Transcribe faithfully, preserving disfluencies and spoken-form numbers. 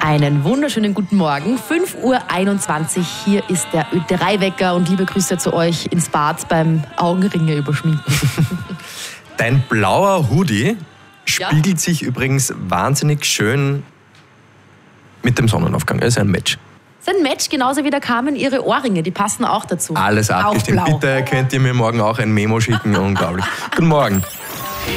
Einen wunderschönen guten Morgen, fünf Uhr einundzwanzig, hier ist der Ö drei Wecker und liebe Grüße zu euch ins Bad beim Augenringe überschminken. Dein blauer Hoodie Ja. spiegelt sich übrigens wahnsinnig schön mit dem Sonnenaufgang. Das ist ein Match. Das ist ein Match, genauso wie der Carmen ihre Ohrringe, die passen auch dazu. Alles abgestimmt. Auch blau. Bitte könnt ihr mir morgen auch ein Memo schicken. Unglaublich. Guten Morgen.